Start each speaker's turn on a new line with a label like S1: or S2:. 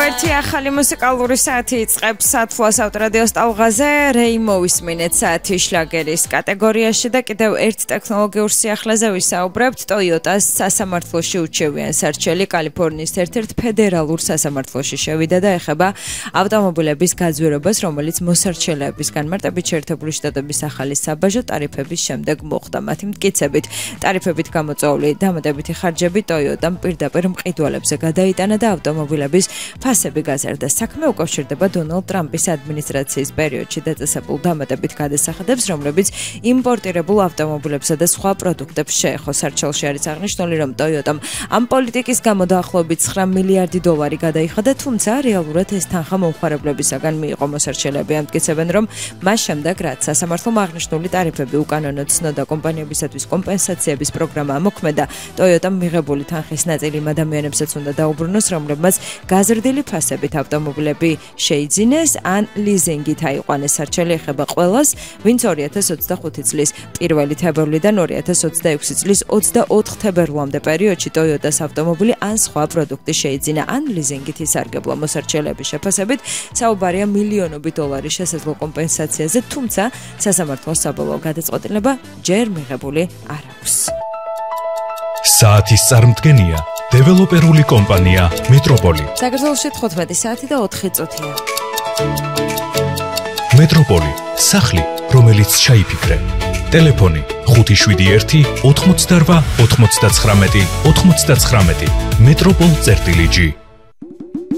S1: ერთი ახალი მუსიკალური საათი იწყებს სათვლას ავტორადიოს ტალღაზე რეიმოვის მინეთ საათი შლაგერის კატეგორიაში და კიდევ ერთ ტექნოლოგიურ სიახლეზე ვისაუბრებთ. ტოიოტას სასამართლოში უჩევიან სარჩელი კალიფორნიის ერთ-ერთ ფედერალურ სასამართლოში შევიდა და ეხება ავტომობილების გაძვირებას, რომელიც მოსარჩელეების განმარტებით შეერთებული შტატების ახალი საბაჟო ტარიფების შემდეგ მოხდა. მათი მტკიცებით, ტარიფებით გამოწვეული დამატებითი ხარჯები ტოიოტამ პირდაპირ მყიდველებზე გადაიტანა და ავტომობილების ფასები გაზარდა. საქმე უკავშირდება დონალდ ტრამპის ადმინისტრაციის პერიოდში დაწესებულ დამატებით გადასახადებს, რომლებიც იმპორტირებულ ავტომობილებსა და სხვა პროდუქტებს შეეხო. სარჩელში არის აღნიშნული, რომ ტოიოტამ ამ პოლიტიკის გამო დაახლოებით $9 მილიარდი გადაიხადა, თუმცა რეალურად ეს თანხა მომხმარებლებისაგან მიიღო. მოსარჩელეები ამტკიცებენ, რომ მას შემდეგ, რაც სასამართლომ აღნიშნული ტარიფები უკანონოდ ცნოდა, კომპანიებისათვის კომპენსაციების პროგრამა მოქმედა, ტოიოტამ მიღებული თანხის ნაწილი იმ ადამიანებსაც უნდა დაუბრუნოს, რომლებმაც გაზრდილი ფასებით ავტომობილები შეიძინეს ან ლიზინგით აიყვანეს. სარჩელი ეხება ყველას, ვინც 2025 წლის 1 თებერვლიდან 2026 წლის 24 თებერვლამდე პერიოდში ტოიოტას ავტომობილი ან სხვა პროდუქტი შეიძინა ან ლიზინგით ისარგებლა. მოსარჩელეების შეფასებით საუბარია მილიონობით $-ის შესაძლო კომპენსაციაზე, თუმცა სასამართლოს საბოლოო გადაწყვეტილება ჯერ მიღებული არ აქვს.
S2: საათის წარმდგენია დეველოპერული კომპანია მეტროპოლი.
S1: საქართველოში 15 საათი და 4 წუთია.
S2: მეტროპოლი, სახლი, რომელიც ჩაიფიქრე. ტელეფონი 571 88 99 99. მეტროპოლ.gr